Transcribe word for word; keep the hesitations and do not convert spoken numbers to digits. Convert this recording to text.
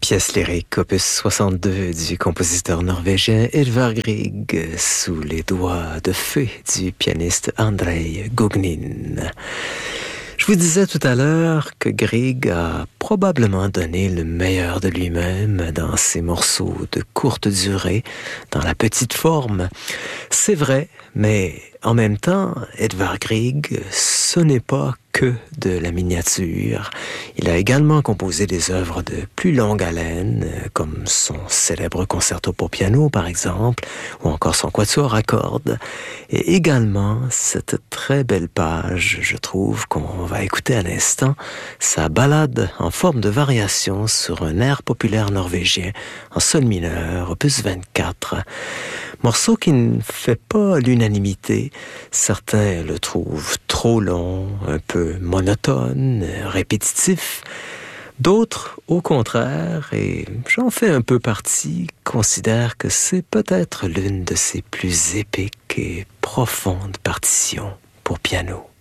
Pièce lyrique, opus soixante-deux du compositeur norvégien Edvard Grieg, sous les doigts de feu du pianiste Andrei Gougnin. Je vous disais tout à l'heure que Grieg a probablement donné le meilleur de lui-même dans ses morceaux de courte durée, dans la petite forme. C'est vrai, mais en même temps, Edvard Grieg, ce n'est pas que de la miniature. Il a également composé des œuvres de plus longue haleine, comme son célèbre concerto pour piano, par exemple, ou encore son quatuor à cordes, et également cette très belle page, je trouve, qu'on va écouter à l'instant, sa ballade en forme de variation sur un air populaire norvégien en sol mineur, opus vingt-quatre. Morceau qui ne fait pas l'unanimité. Certains le trouvent trop long, un peu monotone, répétitif. D'autres, au contraire, et j'en fais un peu partie, considèrent que c'est peut-être l'une de ses plus épiques et profondes partitions pour piano.